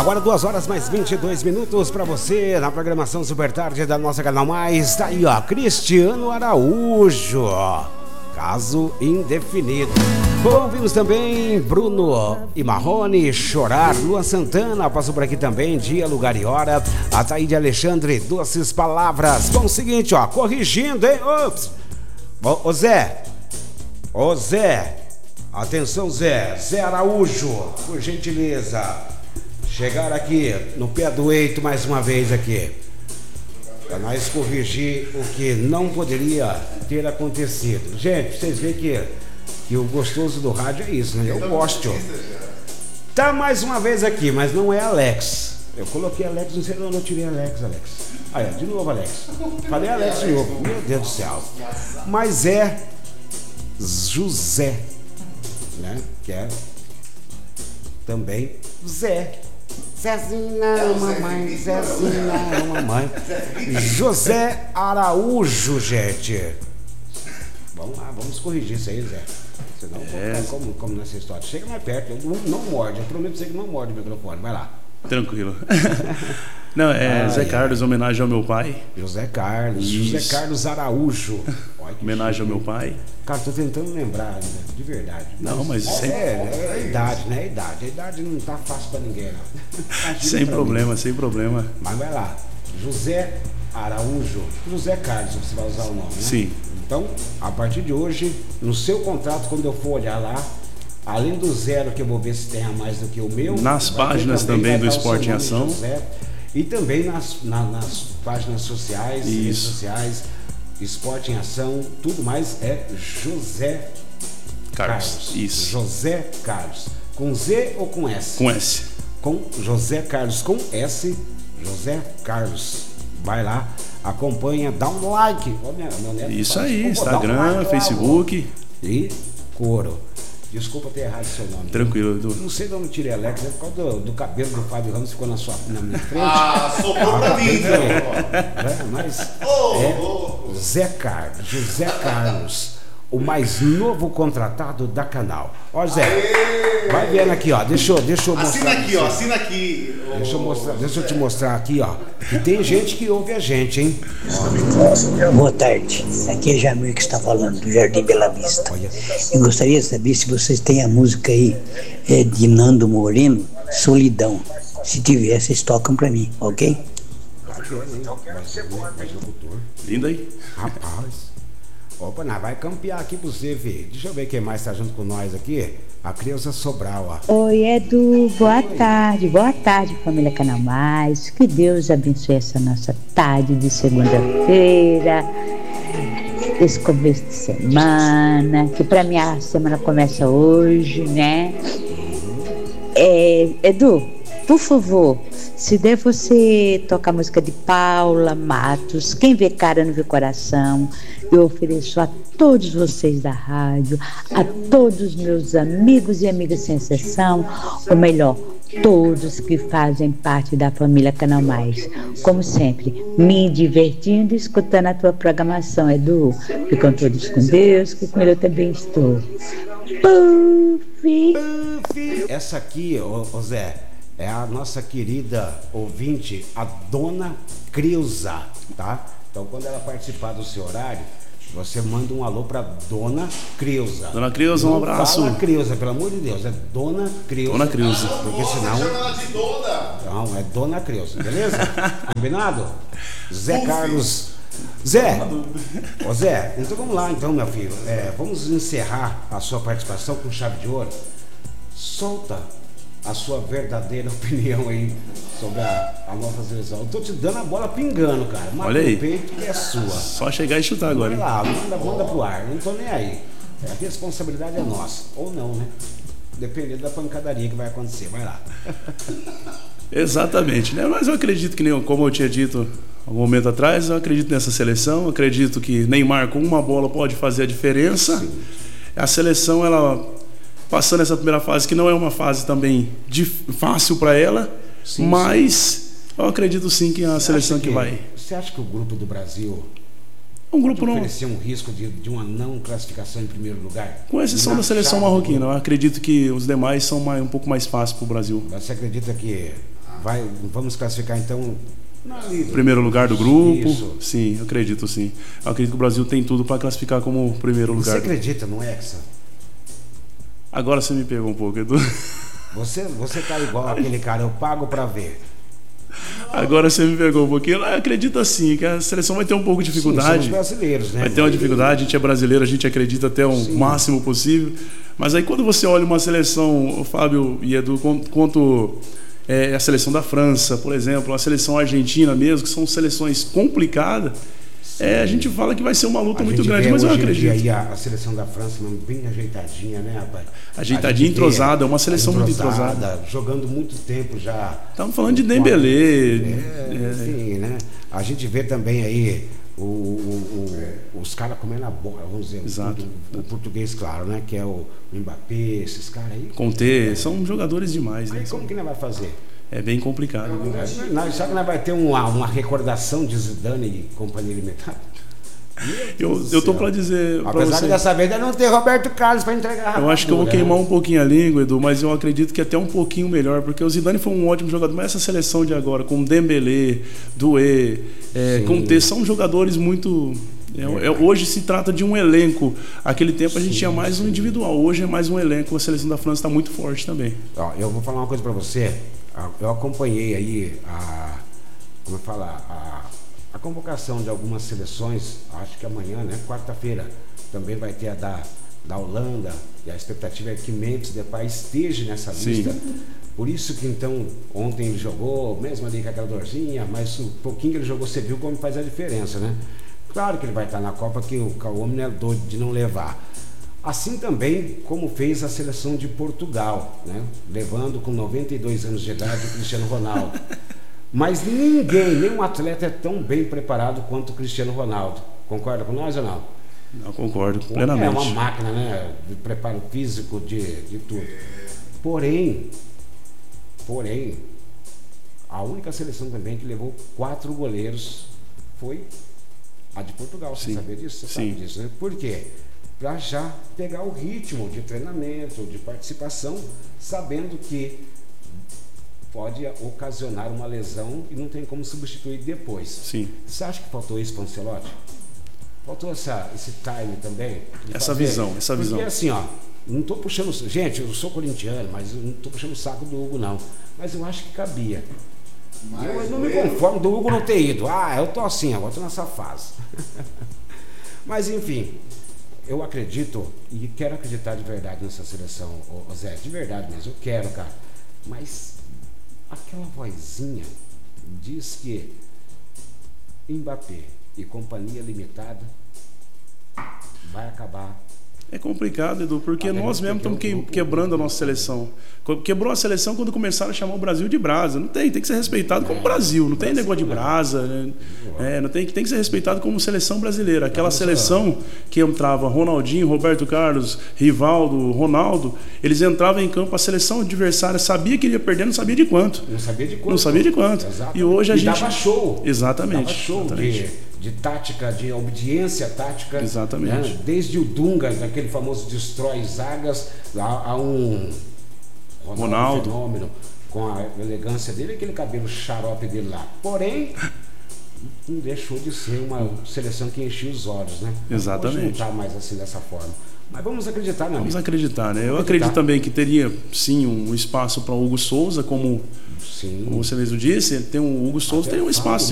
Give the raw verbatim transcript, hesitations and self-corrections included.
Agora duas horas mais vinte e dois minutos para você na programação Super Tarde da nossa Canal Mais. Tá aí, ó, Cristiano Araújo, caso indefinido. Ouvimos também Bruno e Marrone, Chorar. Luan Santana passou por aqui também, Dia, Lugar e Hora. Ataíde Alexandre, Doces Palavras. Bom, seguinte, ó, corrigindo, hein? Ops. Ô, ô Zé, ô Zé, atenção Zé, Zé Araújo, por gentileza, chegar aqui no pé do eito mais uma vez aqui, para nós corrigir o que não poderia ter acontecido. Gente, vocês veem que, que o gostoso do rádio é isso, né? Eu gosto. Tá mais uma vez aqui, mas não é Alex. Eu coloquei Alex, não sei de onde eu tirei Alex, Alex. Aí, de novo Alex. Falei Alex de novo, meu Deus do céu. Mas é José, né? Que é também Zé. Zezinha, mamãe, Zezinha, mamãe. José Araújo, gente. Vamos lá, vamos corrigir isso aí, Zé. Senão é. Vou ficar como, como nessa história. Chega mais perto, eu não, não morde. Eu prometo pra você que não morde o microfone. Vai lá. Tranquilo. Não, é ah, Zé Carlos, homenagem ao meu pai. José Carlos, Isso. José Carlos Araújo. Olha, homenagem ao meu pai. Cara, tô tentando lembrar ainda, de verdade. Não, mas... mas sem... é, é a idade, né? A idade. A idade não tá fácil pra ninguém, não. Sem problema, mim. sem problema. Mas vai lá. José Araújo. José Carlos, você vai usar o nome, né? Sim. Então, a partir de hoje, no seu contrato, quando eu for olhar lá, além do zero, que eu vou ver se tem a mais do que o meu. Nas páginas também, também do Esporte em Ação. José, e também nas, na, nas páginas sociais, Isso. redes sociais, Esporte em Ação, tudo mais é José Carlos. Carlos. Isso. José Carlos. Com Z ou com S? Com S. Com José Carlos, com S, José Carlos. Vai lá, acompanha, dá um like. Ô, minha, meu neto, Isso fala, aí, Instagram, um like, Facebook. E couro. Desculpa ter errado o seu nome. Tranquilo, Edu. Não sei de onde tirei Alex, é por causa do, do cabelo do Fábio Ramos, ficou na, sua, na minha frente. Ah, sobrou pra mim, é, mas oh, é oh. Zé Carlos, José Carlos, o mais novo contratado da Canal. Ó, Zé, Aê! Vai vendo aqui, ó. Deixa eu, deixa eu mostrar. Assina aqui, ó, assina aqui. Deixa eu, mostrar, deixa eu te mostrar aqui, ó. Que tem gente que ouve a gente, hein? Ó. Boa tarde. Aqui é Jamir que está falando, do Jardim Bela Vista. Olha. Eu gostaria de saber se vocês têm a música aí é, de Nando Moreno, Solidão. Se tiver, vocês tocam pra mim, ok? Lindo aí. Rapaz. Opa, nós vai campear aqui pra você, filho. Deixa eu ver quem mais tá junto com nós aqui. A Creuza Sobral, ó. Oi, Edu. Boa Oi. tarde. Boa tarde, família Canal Mais. Que Deus abençoe essa nossa tarde de segunda-feira. Esse começo de semana. Que pra mim a semana começa hoje, né? É, Edu, por favor, se der você tocar a música de Paula Matos, Quem Vê Cara Não Vê Coração, eu ofereço a todos vocês da rádio, a todos os meus amigos e amigas sem exceção, ou melhor, todos que fazem parte da família Canal Mais. Como sempre, me divertindo e escutando a tua programação, Edu. Ficam todos com Deus, que com ele eu também estou. Puff! Essa aqui, ô, ô Zé, é a nossa querida ouvinte, a Dona Creuza, tá? Então, quando ela participar do seu horário, você manda um alô pra Dona Creuza. Dona Creuza, um abraço. Dona Creuza, pelo amor de Deus, é Dona Creuza. Dona Creuza. Porque senão... Chama ela de Dona. Não, é Dona Creuza, beleza? Combinado? Zé Carlos... Zé, ô Zé, então vamos lá então, meu filho. É, vamos encerrar a sua participação com chave de ouro. Solta a sua verdadeira opinião aí sobre a, a nova seleção. Eu tô te dando a bola pingando, cara. Mata Olha aí. No peito que é sua. Só chegar e chutar agora. Vai lá, manda, manda pro ar. Não tô nem aí. A responsabilidade é nossa. Ou não, né? Dependendo da pancadaria que vai acontecer. Vai lá. Exatamente, né? Mas eu acredito que, nem como eu tinha dito algum momento atrás, eu acredito nessa seleção. Eu acredito que Neymar com uma bola pode fazer a diferença. Sim. A seleção, ela... passando essa primeira fase, que não é uma fase também de, fácil para ela, sim, mas sim. Eu acredito sim que é a você seleção que, que vai. Você acha que o grupo do Brasil um grupo pode não oferecer um risco de, de uma não classificação em primeiro lugar? Com exceção da seleção marroquina, eu acredito que os demais são mais, um pouco mais fáceis para o Brasil. Você acredita que vai, vamos classificar então... Ali, primeiro lugar do grupo. Isso. Sim, eu acredito sim. Eu acredito que o Brasil tem tudo para classificar como primeiro lugar. Você acredita no Hexa? Agora você me pegou um pouco, Edu. Você, você tá igual aquele cara, eu pago para ver. Agora você me pegou um pouquinho. Eu acredito assim, que a seleção vai ter um pouco de dificuldade. Sim, somos brasileiros, né? Vai ter uma dificuldade, a gente é brasileiro, a gente acredita até o um máximo possível. Mas aí quando você olha uma seleção, o Fábio e Edu, quanto é, a seleção da França, por exemplo, a seleção argentina mesmo, que são seleções complicadas, é, a gente fala que vai ser uma luta a muito grande, mas eu acredito. Aí a, a seleção da França bem ajeitadinha, né, rapaz? Ajeitadinha, entrosada, é uma seleção entrosada, muito entrosada. Jogando muito tempo já. Estamos falando de Dembélé. É, é, enfim, né? A gente vê também aí o, o, o, os caras comendo a bola, vamos dizer, Exato. O, o português, claro, né? Que é o Mbappé, esses caras aí. Conté, são jogadores demais, né? Aí como que nós vai fazer? É bem complicado. Viu? Nós, sabe que nós vai ter uma, uma recordação de Zidane e companhia limitada? Eu, eu tô para dizer. Pra Apesar você, de dessa vez não ter Roberto Carlos para entregar. Eu acho que eu vou queimar um pouquinho a língua, Edu, mas eu acredito que até um pouquinho melhor, porque o Zidane foi um ótimo jogador, mas essa seleção de agora, com Dembélé, Doué, é, Conté, são jogadores muito. É, é, hoje se trata de um elenco. Aquele tempo a gente sim, tinha mais sim. um individual, hoje é mais um elenco. A seleção da França está muito forte também. Ó, eu vou falar uma coisa para você. Eu acompanhei aí a, como fala, a, a convocação de algumas seleções, acho que amanhã, né, quarta-feira, também vai ter a da, da Holanda, e a expectativa é que Memphis Depay esteja nessa lista. Sim. Por isso que então, ontem ele jogou, mesmo ali com aquela dorzinha, mas o pouquinho que ele jogou, você viu como faz a diferença, né? Claro que ele vai estar na Copa, que o homem é doido de não levar. Assim também como fez a seleção de Portugal, né? Levando com noventa e dois anos de idade o Cristiano Ronaldo. Mas ninguém, nenhum atleta é tão bem preparado quanto o Cristiano Ronaldo. Concorda com nós ou não? Não, concordo plenamente. É uma máquina, né? De preparo físico, de, de tudo. Porém, porém, a única seleção também que levou quatro goleiros foi a de Portugal. Você sabia disso? Você Sim. sabe disso, né? Por quê? Para já pegar o ritmo de treinamento, de participação, sabendo que pode ocasionar uma lesão e não tem como substituir depois. Sim. Você acha que faltou isso para o Ancelotti? Faltou essa, esse time também? Essa fazer? visão, essa Porque, visão. Porque assim, ó, não estou puxando... Gente, eu sou corintiano, mas eu não estou puxando o saco do Hugo, não. Mas eu acho que cabia. Mas eu não me conformo do Hugo não ter ido. Ah, eu tô assim, agora estou nessa fase. Mas, enfim... Eu acredito e quero acreditar de verdade nessa seleção, ô, ô Zé, de verdade mesmo, eu quero, cara. Mas aquela vozinha diz que Mbappé e companhia limitada vai acabar. É complicado, Edu, porque Até nós mesmos estamos que, o, quebrando o, a nossa seleção. Quebrou a seleção quando começaram a chamar o Brasil de brasa. Não tem, tem que ser respeitado como Brasil. Não tem negócio de brasa. Né? É, não tem, tem que ser respeitado como seleção brasileira. Aquela seleção que entrava Ronaldinho, Roberto Carlos, Rivaldo, Ronaldo, eles entravam em campo, a seleção adversária sabia que iria perder, não sabia de quanto. Não sabia de quanto. Não sabia de quanto. Exatamente. E hoje a e gente... dava show. Exatamente. Dava show exatamente. De... de tática, de obediência tática. Exatamente. Né? Desde o Dunga, daquele famoso destrói zagas, a, a um Ronaldo, Ronaldo fenômeno, com a elegância dele, aquele cabelo xarope dele lá. Porém, não deixou de ser uma seleção que enchia os olhos, né? Exatamente. Hoje não está mais assim dessa forma. Mas vamos acreditar, né? Vamos acreditar, né? Eu acreditar. acredito também que teria, sim, um espaço para o Hugo Souza, como, sim. como você mesmo disse, tem um, o Hugo Souza Até tem um espaço